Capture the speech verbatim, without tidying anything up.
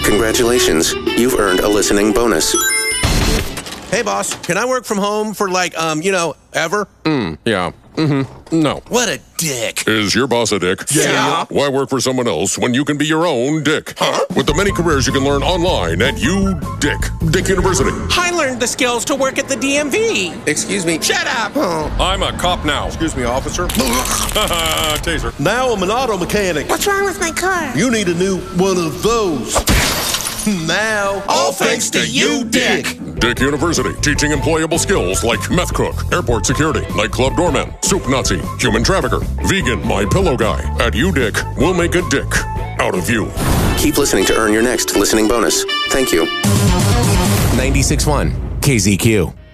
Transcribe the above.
Congratulations, you've earned a listening bonus. Hey, boss, can I work from home for, like, um, you know, ever? Mm, yeah. Mm-hmm. No. What a dick. Is your boss a dick? Yeah. Why work for someone else when you can be your own dick? Huh? With the many careers you can learn online at UDick, Dick University. I learned the skills to work at the D M V. Excuse me. Shut up. Oh. I'm a cop now. Excuse me, officer. Taser. Now I'm an auto mechanic. What's wrong with my car? You need a new one of those. Now, All thanks to you, Dick. Dick University, teaching employable skills like meth cook, airport security, nightclub doorman, soup Nazi, human trafficker, vegan, my pillow guy. At UDick, we'll make a dick out of you. Keep listening to earn your next listening bonus. Thank you. ninety-six point one K Z Q.